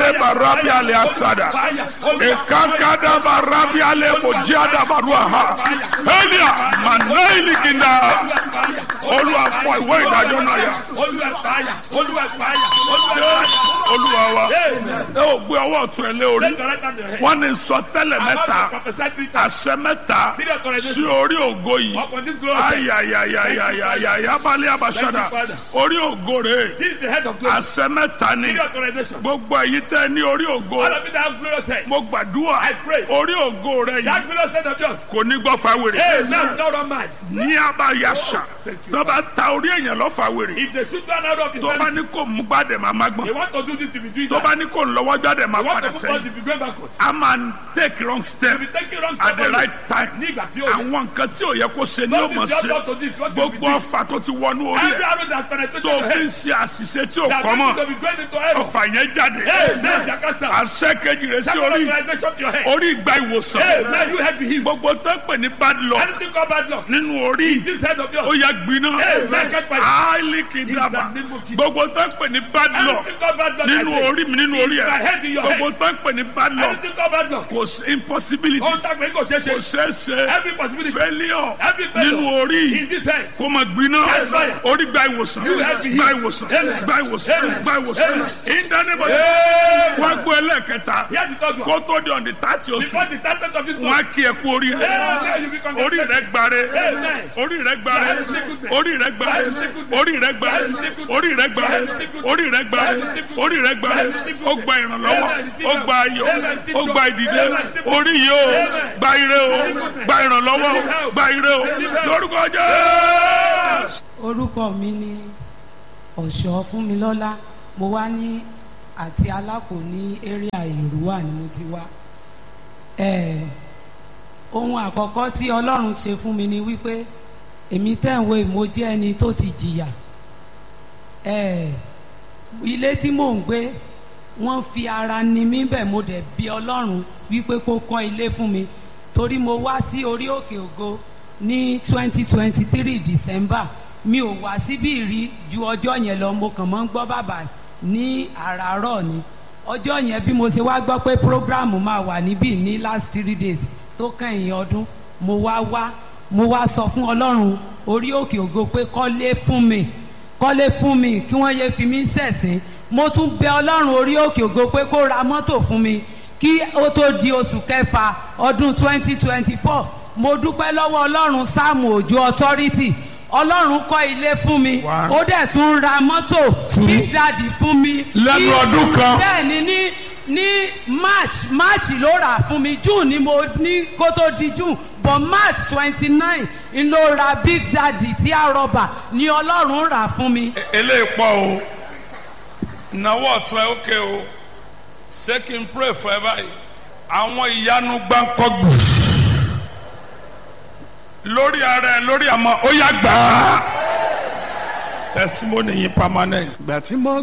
Male barabia le asada. Ekakada barabia le bojada baruaha. Elia manaili kinda. Olúwa fọ ìwé ìdájọ́ náà yà. Olúwa wa. Ẹ ò gbé ọwọ́ ọ̀tún ẹ lé orí. Wọ́n ní sọtẹ́lẹ̀ mẹ́ta. Àṣẹ mẹ́ta sí orí ògo yìí. Ayayayayayaya balẹ̀ abasada. Orí ògo rẹ̀. Àṣẹ mẹ́ta ni. Gbogbo èyí tẹ́ ní orí ògo. Mo gbàdúrà. Orí ògo rẹ̀ yìí. Kò ní gbọ́ fáwèrè. Ní abayasa. Tó bá ta orí èèyàn lọ fáwèrè. Tó bá ní kò mú gbàdé máa má gbọ́n. Tó bá ní kò lọ́wọ́ gbàdé máa padà sẹ́yìn. A máa take wrong step at the right time. Àwọn nǹkan tí ò yẹ kó ṣe ni ó mọ̀ ṣe. Gbogbo ọfà tó ti wọnú orí ẹ̀. Tó fi ń ṣe àṣìṣe tí ò kọ́ mọ̀. Ọfà yẹn jáde. Àṣẹ kejì rẹ̀ sí orí ìgbà ìwòsàn. Gbogbo tó ń pè ní bad luck nínú orí ó yẹ gbiná. Áìlì kìdàbà. Gbogbo tó ń pè ní bad luck nínú orí mi nínú orí ẹ̀. Gbogbo tó ń pè ní bad luck kò sí impossibility. Kò ṣeé ṣe failure nínú orí kò máa gbiná. Orí gba ìwòsàn gba ìwòsàn gba ìwòsàn gba ìwòsàn. Ìdánimọ̀ wọ́n gbọ́ ẹlẹ́kẹta kó tó di ọ̀dì tààtì oṣù wọ́n á kí ẹ kú orí rẹ̀. Orí rẹ̀ gbáre orí rẹ̀ gbáre orí rẹ̀ gbáre orí rẹ̀ gbáre orí rẹ̀ gbáre orí rẹ̀ gbáre orí rẹ̀ gbáre. Ó gba ìrànlọ́wọ́ ó gba ayọ̀ ó gba ìdìde. Orí yìí ó gba ire o gba ìrànlọ́wọ́ o gba ire o lórúkọ Jésù. Orúkọ mi ni Ọ̀ṣọ́ Fúnmilọ́lá. Mo wá ní àti Alákò ní area Ìrúwà ni mo ti wá. Ohun àkọ́kọ́ tí Ọlọ́run ṣe fún mi ni wípé èmi tẹ̀wé mo jẹ́ ẹni tó ti jìyà. Ilé tí mò ń gbé wọ́n fi ara ni mí bẹ̀, mo dẹ̀ bí Ọlọ́run wípé kó kọ́ ilé fún mi torí mo wá sí orí òkè ògo ní 2023 December. Mi ò wá síbí rí ju ọjọ́ yẹn lọ. Mo kàn mọ́ ń gbọ́ bàbá ní àràárọ̀ ni. Ọjọ́ yẹn bí mo ṣe wá gbọ́ pé program máa wà níbí ní last 3 days tó kẹ́yìn ọdún, mo wá sọ fún Ọlọ́run orí òkè ògo pé kọ́lé fún mi kí wọ́n yé fi mí ṣẹ̀sín. Mo tún bẹ Ọlọ́run orí òkè ògo pé kó ra mọ́tò fún mi kí ó tó di oṣù kẹfà ọdún 2024. Mo dúpẹ́ lọ́wọ́ Ọlọ́run Sáàmù Òjó Authority. Ọlọ́run kọ́ ilé fún mi ó dẹ̀ tún ra mọ́tò Big Daddy fún mi lẹ́nu ọdún kan. Bẹ́ẹ̀ni ní March ló rà fún mi. June ni mo ní kó tó di June but March 29 ló ra Big Daddy tí a rọ̀bà ni Ọlọ́run rà fún mi. Eléyìí pọ̀ o ìnáwó ọ̀tún ẹ̀ ókè o ṣé kí n pray for ẹ báyìí. Àwọn ìyanu gbáǹkọ́gbù lórí ara ẹ lórí àmọ́ ó yá gbà á. Testimony yìí permanent. Gbà tí mo